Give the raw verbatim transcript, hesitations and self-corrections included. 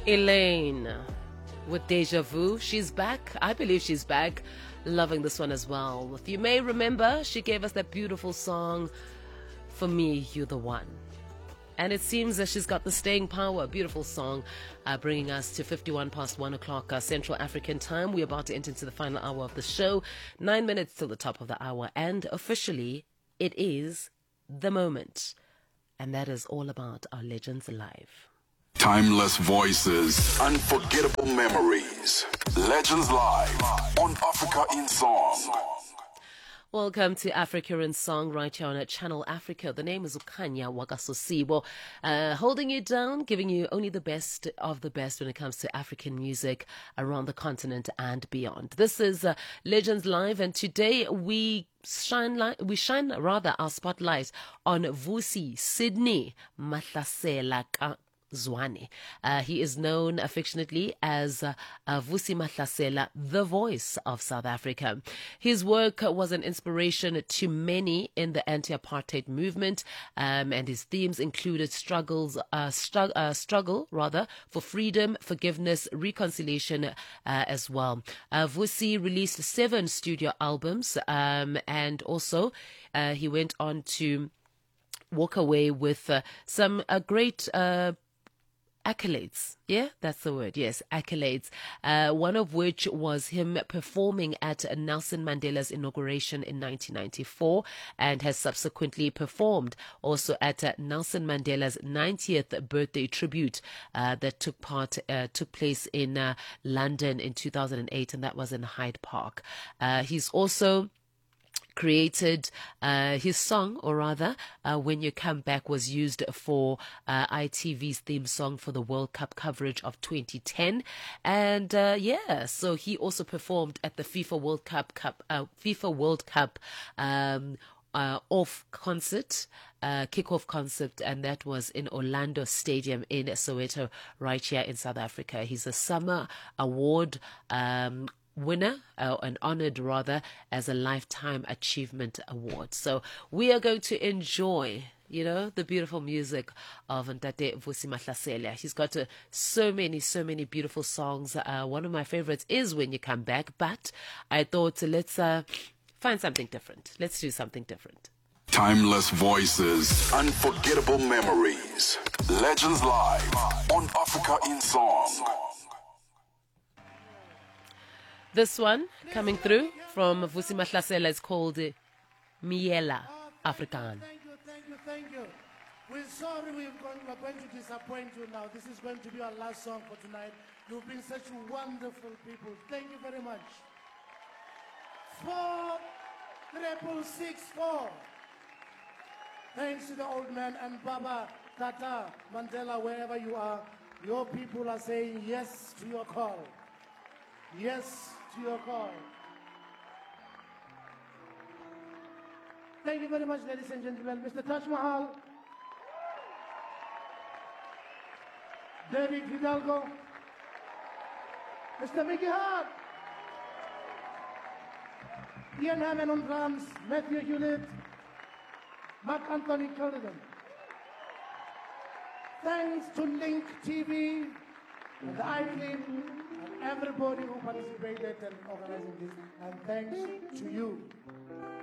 Elaine with Deja Vu. She's back. I believe she's back. Loving this one as well. If you may remember, she gave us that beautiful song, For Me, You're the One. And it seems that she's got the staying power. Beautiful song, uh, bringing us to fifty-one past one o'clock uh, Central African time. We're about to enter into the final hour of the show. Nine minutes till the top of the hour. And officially, it is the moment. And that is all about our Legends Live. Timeless voices, unforgettable memories. Legends Live on Africa in Song. Welcome to Africa in Song right here on Channel Africa. The name is Ukanya Wakasosibo, uh, holding you down, giving you only the best of the best when it comes to African music around the continent and beyond. This is uh, Legends Live, and today we shine light, we shine rather our spotlight on Vusi Sydney Mahlasela Zwane. Uh, he is known affectionately as uh, uh, Vusi Mahlasela, the voice of South Africa. His work was an inspiration to many in the anti-apartheid movement, um, and his themes included struggles, uh, stru- uh, struggle rather for freedom, forgiveness, reconciliation, uh, as well. Uh, Vusi released seven studio albums, um, and also uh, he went on to walk away with uh, some uh, great uh, accolades. Yeah, that's the word. Yes, accolades. Uh, one of which was him performing at Nelson Mandela's inauguration in nineteen ninety-four, and has subsequently performed also at uh, Nelson Mandela's ninetieth birthday tribute uh, that took part uh, took place in uh, London in two thousand eight, and that was in Hyde Park. Uh, he's also created uh, his song, or rather, uh, When You Come Back, was used for uh, I T V's theme song for the World Cup coverage of twenty ten. And uh, yeah, so he also performed at the FIFA World Cup, Cup uh, FIFA World Cup um, uh, off concert, uh, kickoff concert, and that was in Orlando Stadium in Soweto, right here in South Africa. He's a Summer Award um winner, uh, and honored rather, as a Lifetime Achievement Award. So we are going to enjoy, you know, the beautiful music of Ntate Vusi Mahlasela. He's got uh, so many, so many beautiful songs. Uh, one of my favorites is When You Come Back, but I thought uh, let's uh, find something different. Let's do something different. Timeless voices, unforgettable memories. Legends Live on Africa in Song. This one coming through from Vusi Mahlasela is called uh, Miela Afrikaan. Thank you, thank you, thank you. We're sorry we're going, we're going to disappoint you now. This is going to be our last song for tonight. You've been such wonderful people. Thank you very much. Four triple six four. Thanks to the old man and Baba, Tata, Mandela, wherever you are. Your people are saying yes to your call. Yes to your call. Thank you very much, ladies and gentlemen. Mister Taj Mahal, David Hidalgo, Mister Mickey Hart, Ian Hammond on drums, Matthew Hewlett, Mark Anthony Cullinan. Thanks to Link T V and the iClip, everybody who participated in organizing this, and thanks to you.